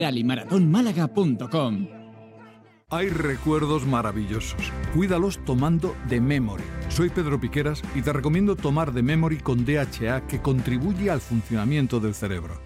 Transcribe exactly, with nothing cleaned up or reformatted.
y maratón málaga punto com. Hay recuerdos maravillosos. Cuídalos tomando The Memory. Soy Pedro Piqueras y te recomiendo tomar The Memory con D H A, que contribuye al funcionamiento del cerebro.